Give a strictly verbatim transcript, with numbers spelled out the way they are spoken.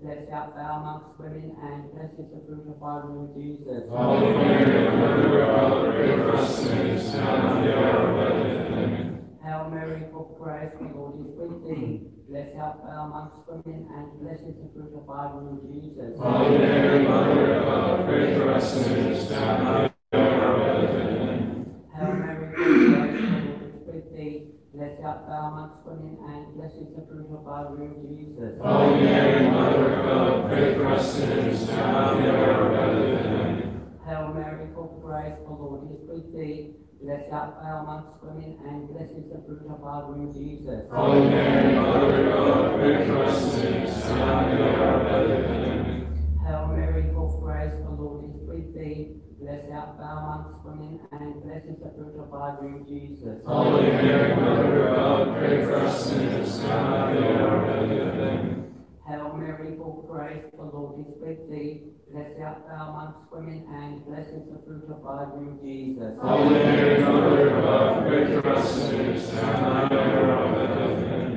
blessed art thou amongst women, and blessed is the fruit of thy womb, Jesus. Holy Mary, Mother of God, pray for us sinners, now and at the hour of our death. Amen. Hail Mary, full of grace, the Lord is with thee. Blessed art thou amongst women, and blessed is the fruit of thy womb, Jesus. Holy Mary, Mother of God, pray for us sinners, now and at the hour of our death. Amen. Hail Mary, full of grace, the Lord is with thee. Blessed art thou amongst women, and blessed is the fruit of thy womb, Jesus. Holy Mary, Mother of God, pray for us sinners, now and at the hour of our death. Amen. Hail Mary, full of grace, the Lord is with thee. Blessed art thou amongst women, and blessed is the fruit of thy womb, Jesus. Holy Mary, Mother of God, pray for us sinners, now and at the hour of our death. Amen. Hail Mary, full of grace, the Lord is with thee. Blessed art thou amongst women, and blessed is the fruit of thy womb, Jesus. Holy Mary, Mother of God, pray for us sinners, now and at the hour of our death. Amen. Hail Mary, full of grace, the Lord is with thee. Blessed art thou amongst women, and blessed is the fruit of thy womb, Jesus. Holy Mary, Mother of God, pray